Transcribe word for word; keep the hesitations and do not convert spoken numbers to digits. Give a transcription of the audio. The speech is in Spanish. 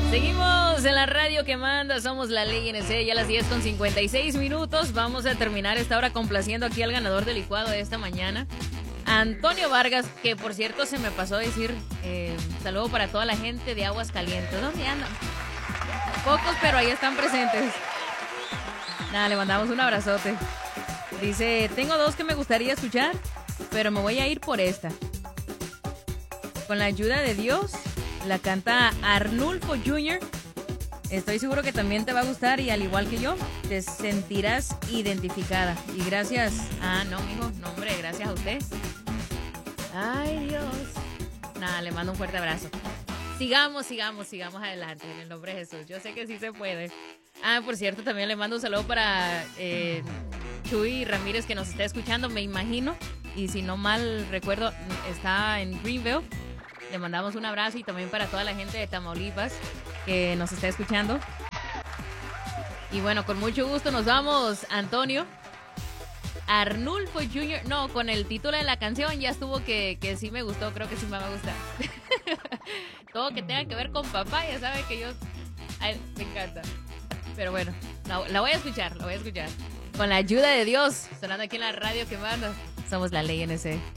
Seguimos en la radio que manda, somos la Ley N C, ya a las diez con cincuenta y seis minutos. Vamos a terminar esta hora complaciendo aquí al ganador del licuado de esta mañana, Antonio Vargas, que por cierto se me pasó a decir eh, saludo para toda la gente de Aguascalientes. ¿Dónde andan? Pocos, pero ahí están presentes. Nada, le mandamos un abrazote. Dice, tengo dos que me gustaría escuchar, pero me voy a ir por esta. Con la ayuda de Dios, la canta Arnulfo junior Estoy seguro que también te va a gustar y al igual que yo, te sentirás identificada. Y gracias... Ah, no, mijo, no, hombre, gracias a usted. Ay, Dios. Nada, le mando un fuerte abrazo. Sigamos, sigamos, sigamos adelante en el nombre de Jesús. Yo sé que sí se puede. Ah, por cierto, también le mando un saludo para eh, Chuy Ramírez, que nos está escuchando, me imagino. Y si no mal recuerdo, está en Greenville. Le mandamos un abrazo y también para toda la gente de Tamaulipas que nos está escuchando. Y bueno, con mucho gusto nos vamos, Antonio. Arnulfo junior No, con el título de la canción ya estuvo que, que sí me gustó, creo que sí me va a gustar. Todo que tenga que ver con papá, ya sabe que yo... Ay, me encanta. Pero bueno, la, la voy a escuchar, la voy a escuchar. Con la ayuda de Dios, sonando aquí en la radio que manda. Somos la Ley N C.